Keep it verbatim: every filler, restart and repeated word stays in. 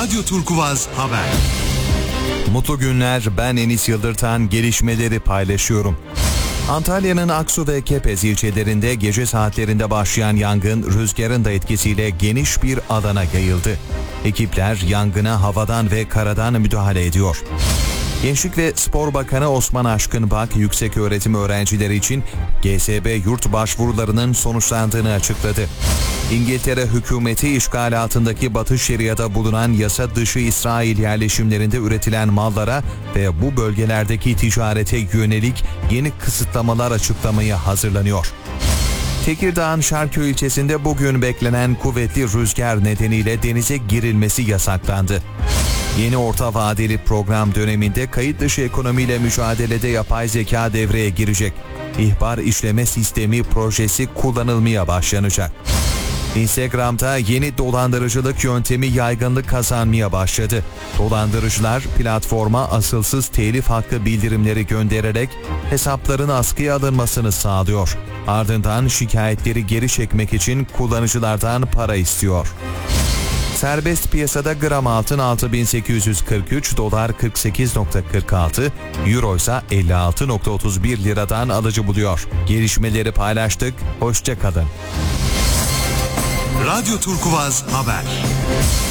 Radyo Turkuvaz Haber. Mutlu günler, ben Enis Yıldırtan, gelişmeleri paylaşıyorum. Antalya'nın Aksu ve Kepez ilçelerinde gece saatlerinde başlayan yangın rüzgarın da etkisiyle geniş bir alana yayıldı. Ekipler yangına havadan ve karadan müdahale ediyor. Gençlik ve Spor Bakanı Osman Aşkınbak, yükseköğretim öğrencileri için G S B yurt başvurularının sonuçlandığını açıkladı. İngiltere hükümeti işgal altındaki Batı Şeria'da bulunan yasa dışı İsrail yerleşimlerinde üretilen mallara ve bu bölgelerdeki ticarete yönelik yeni kısıtlamalar açıklamaya hazırlanıyor. Tekirdağ'ın Şarköy ilçesinde bugün beklenen kuvvetli rüzgar nedeniyle denize girilmesi yasaklandı. Yeni orta vadeli program döneminde kayıt dışı ekonomiyle mücadelede yapay zeka devreye girecek. İhbar işleme sistemi projesi kullanılmaya başlanacak. Instagram'da yeni dolandırıcılık yöntemi yaygınlık kazanmaya başladı. Dolandırıcılar platforma asılsız telif hakkı bildirimleri göndererek hesapların askıya alınmasını sağlıyor. Ardından şikayetleri geri çekmek için kullanıcılardan para istiyor. Serbest piyasada gram altın altı bin sekiz yüz kırk üç, dolar kırk sekiz virgül kırk altı, euro ise elli altı virgül otuz bir liradan alıcı buluyor. Gelişmeleri paylaştık, hoşça kalın. Radyo Turkuvaz Haber.